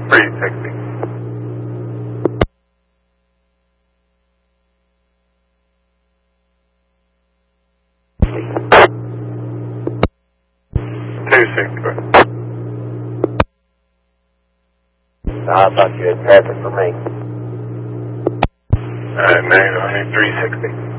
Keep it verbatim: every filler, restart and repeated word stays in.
three sixty. two sixty. I thought you had traffic for me. Alright, man, I need three sixty.